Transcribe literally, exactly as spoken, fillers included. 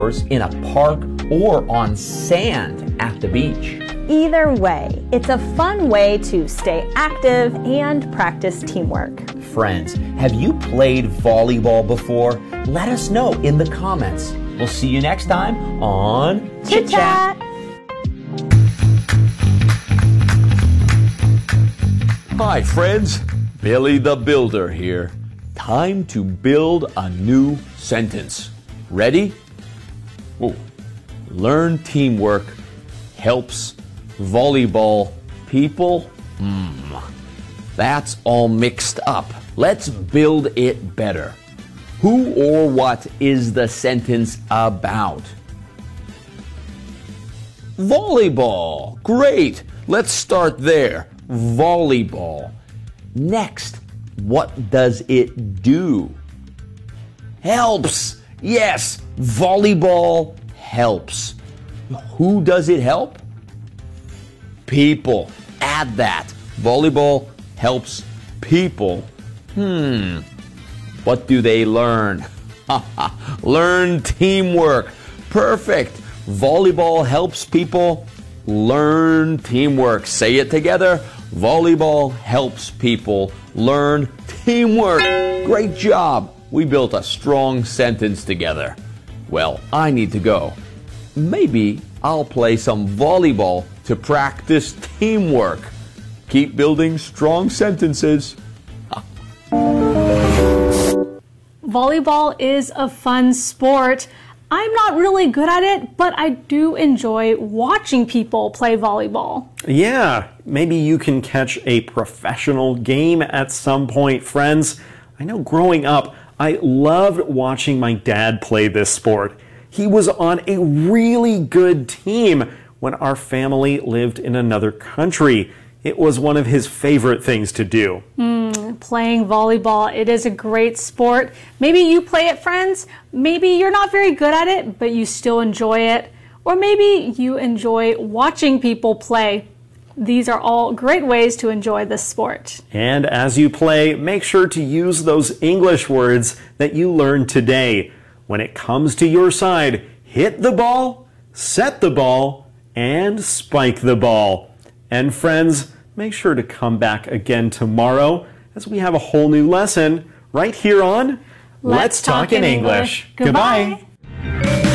in a park or on sand at the beach. Either way, it's a fun way to stay active and practice teamwork. Friends, have you played volleyball before? Let us know in the comments. We'll see you next time on Chit Chat. Hi friends, Billy the Builder here. Time to build a new sentence. Ready? Whoa. Learn teamwork helps volleyball people. Hmm. That's all mixed up. Let's build it better. Who or what is the sentence about? Volleyball. Great. Let's start there. Volleyball. Next, what does it do? Helps. Yes, volleyball helps. Who does it help? People. Add that. Volleyball helps people. Hmm. What do they learn? Learn teamwork. Perfect. Volleyball helps people learn teamwork. Say it together. Volleyball helps people learn teamwork. Great job. We built a strong sentence together. Well, I need to go. Maybe I'll play some volleyball to practice teamwork. Keep building strong sentences. Volleyball is a fun sport. I'm not really good at it, but I do enjoy watching people play volleyball. Yeah, maybe you can catch a professional game at some point, friends. I know growing up, I loved watching my dad play this sport. He was on a really good team when our family lived in another country. It was one of his favorite things to do. Mm, playing volleyball, it is a great sport. Maybe you play it, friends. Maybe you're not very good at it, but you still enjoy it. Or maybe you enjoy watching people play. These are all great ways to enjoy this sport. And as you play, make sure to use those English words that you learned today. When it comes to your side, hit the ball, set the ball, and spike the ball. And friends, make sure to come back again tomorrow as we have a whole new lesson right here on Let's Talk in English. Goodbye.